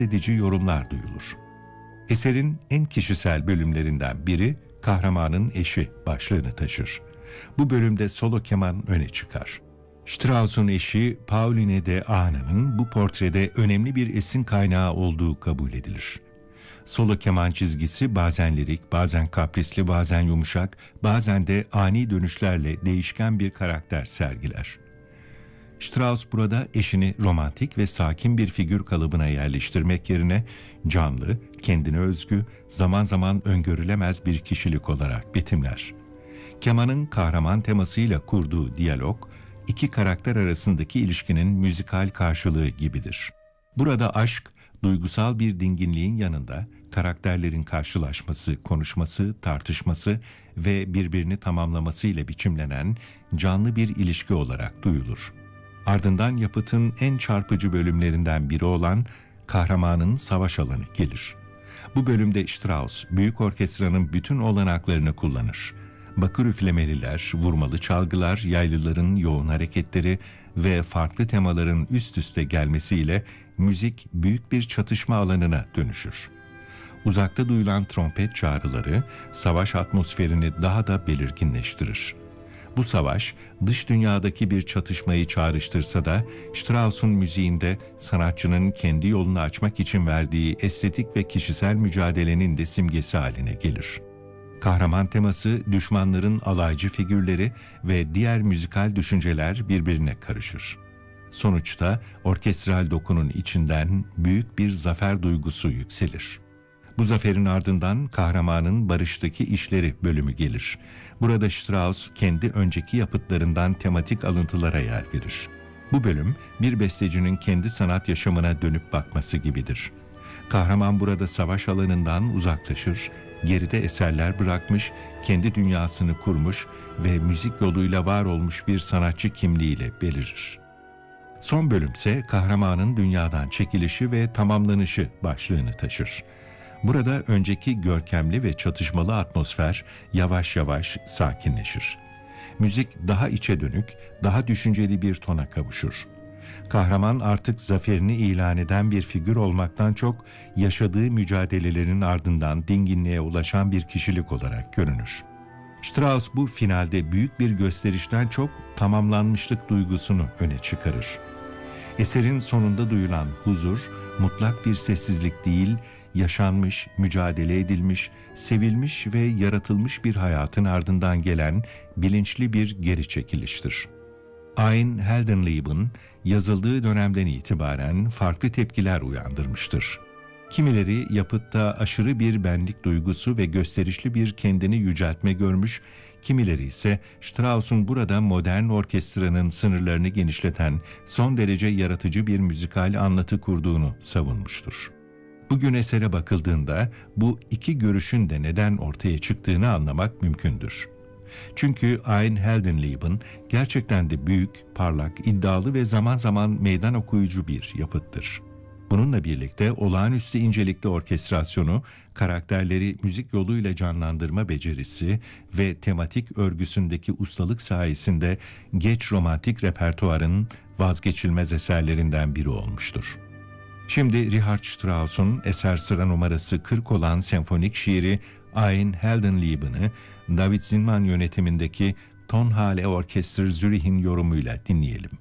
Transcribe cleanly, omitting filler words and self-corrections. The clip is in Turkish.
edici yorumlar duyulur. Eserin en kişisel bölümlerinden biri kahramanın eşi başlığını taşır. Bu bölümde solo keman öne çıkar. Strauss'un eşi Pauline de Ahna'nın bu portrede önemli bir esin kaynağı olduğu kabul edilir. Solo keman çizgisi bazen lirik, bazen kaprisli, bazen yumuşak, bazen de ani dönüşlerle değişken bir karakter sergiler. Strauss burada eşini romantik ve sakin bir figür kalıbına yerleştirmek yerine canlı, kendine özgü, zaman zaman öngörülemez bir kişilik olarak betimler. Kemanın kahraman temasıyla kurduğu diyalog, iki karakter arasındaki ilişkinin müzikal karşılığı gibidir. Burada aşk, duygusal bir dinginliğin yanında karakterlerin karşılaşması, konuşması, tartışması ve birbirini tamamlaması ile biçimlenen canlı bir ilişki olarak duyulur. Ardından yapıtın en çarpıcı bölümlerinden biri olan kahramanın savaş alanı gelir. Bu bölümde Strauss, büyük orkestranın bütün olanaklarını kullanır. Bakır üflemeliler, vurmalı çalgılar, yaylıların yoğun hareketleri ve farklı temaların üst üste gelmesiyle müzik büyük bir çatışma alanına dönüşür. Uzakta duyulan trompet çağrıları savaş atmosferini daha da belirginleştirir. Bu savaş dış dünyadaki bir çatışmayı çağrıştırsa da Strauss'un müziğinde sanatçının kendi yolunu açmak için verdiği estetik ve kişisel mücadelenin de simgesi haline gelir. Kahraman teması, düşmanların alaycı figürleri ve diğer müzikal düşünceler birbirine karışır. Sonuçta orkestral dokunun içinden büyük bir zafer duygusu yükselir. Bu zaferin ardından kahramanın barıştaki işleri bölümü gelir. Burada Strauss kendi önceki yapıtlarından tematik alıntılara yer verir. Bu bölüm bir bestecinin kendi sanat yaşamına dönüp bakması gibidir. Kahraman burada savaş alanından uzaklaşır, geride eserler bırakmış, kendi dünyasını kurmuş ve müzik yoluyla var olmuş bir sanatçı kimliğiyle belirir. Son bölümse kahramanın dünyadan çekilişi ve tamamlanışı başlığını taşır. Burada önceki görkemli ve çatışmalı atmosfer yavaş yavaş sakinleşir. Müzik daha içe dönük, daha düşünceli bir tona kavuşur. Kahraman artık zaferini ilan eden bir figür olmaktan çok yaşadığı mücadelelerin ardından dinginliğe ulaşan bir kişilik olarak görünür. Strauss bu finalde büyük bir gösterişten çok tamamlanmışlık duygusunu öne çıkarır. Eserin sonunda duyulan huzur, mutlak bir sessizlik değil, yaşanmış, mücadele edilmiş, sevilmiş ve yaratılmış bir hayatın ardından gelen bilinçli bir geri çekiliştir. Ein Heldenleben yazıldığı dönemden itibaren farklı tepkiler uyandırmıştır. Kimileri yapıtta aşırı bir benlik duygusu ve gösterişli bir kendini yüceltme görmüş, kimileri ise Strauss'un burada modern orkestranın sınırlarını genişleten son derece yaratıcı bir müzikal anlatı kurduğunu savunmuştur. Bugün esere bakıldığında bu iki görüşün de neden ortaya çıktığını anlamak mümkündür. Çünkü Ein Heldenleben gerçekten de büyük, parlak, iddialı ve zaman zaman meydan okuyucu bir yapıttır. Bununla birlikte olağanüstü incelikli orkestrasyonu, karakterleri müzik yoluyla canlandırma becerisi ve tematik örgüsündeki ustalık sayesinde geç romantik repertuarın vazgeçilmez eserlerinden biri olmuştur. Şimdi Richard Strauss'un eser sıra numarası 40 olan senfonik şiiri Ein Heldenleben'ı David Zinman yönetimindeki Tonhalle Orchester Zürih'in yorumuyla dinleyelim.